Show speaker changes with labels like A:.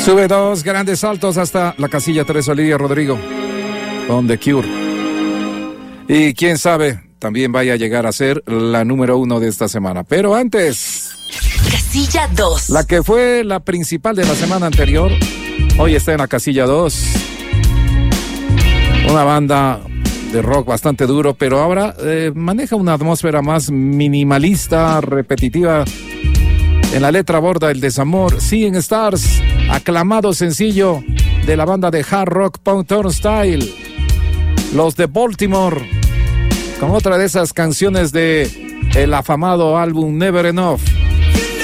A: Sube 2 grandes saltos hasta la casilla 3, Olivia Rodrigo con The Cure. Y quién sabe, también vaya a llegar a ser la número 1 de esta semana. Pero antes,
B: casilla 2.
A: La que fue la principal de la semana anterior, hoy está en la casilla 2. Una banda de rock bastante duro, pero ahora maneja una atmósfera más minimalista, repetitiva. En la letra aborda el desamor. Seeing Stars, aclamado sencillo de la banda de hard rock punk Turnstile, los de Baltimore, con otra de esas canciones de el afamado álbum Never Enough.